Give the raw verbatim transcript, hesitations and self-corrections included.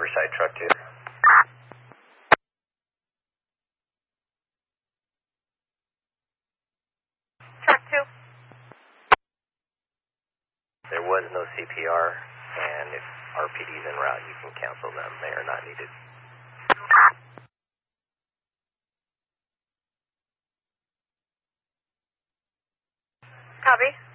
Riverside, truck two. Truck two. There was no C P R, and if R P D's en route, you can cancel them. They are not needed. Copy.